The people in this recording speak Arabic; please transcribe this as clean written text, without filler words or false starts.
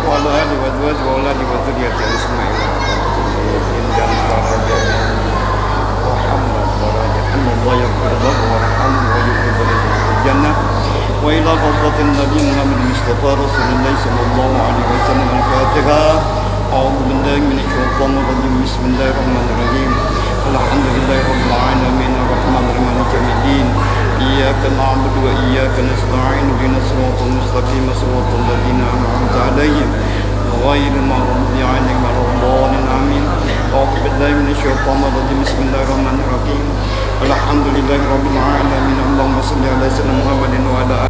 وعلى آله وأزواجه وأولاده وذريته أجمعين إن محمد ورجع أن الله يغفر له ويرحمه ويكرم له الجنة وإلى روضة النبي محمد المصطفى رسول الله صلى الله عليه وسلم. الفاتحة. أعوذ بالله من الشيطان الرجيم. بسم الله الرحمن الرحيم. الحمد لله رب العالمين الرحمن الرحيم مالك يوم الدين. إياك نعبد وإياك نستعين اهدنا الصراط المستقيم صراط الذين أنعمت عليهم غير المغضوب عليهم ولا الضالين آمين. أعوذ بالله من الشيطان الرجيم. بسم الله الرحمن الرحيم. الحمد لله رب العالمين اللهم صل على سيدنا محمد وعلى